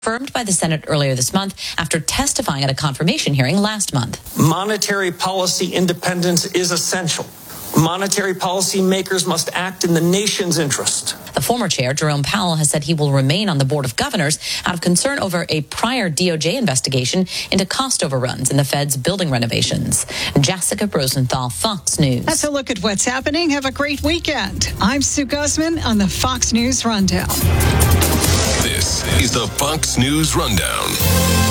confirmed by the Senate earlier this month after testifying at a confirmation hearing last month. Monetary policy independence is essential. Monetary policy makers must act in the nation's interest. The former chair, Jerome Powell, has said he will remain on the Board of Governors out of concern over a prior DOJ investigation into cost overruns in the Fed's building renovations. Jessica Rosenthal, Fox News. That's a look at what's happening. Have a great weekend. I'm Sue Guzman on the Fox News Rundown. This is the Fox News Rundown.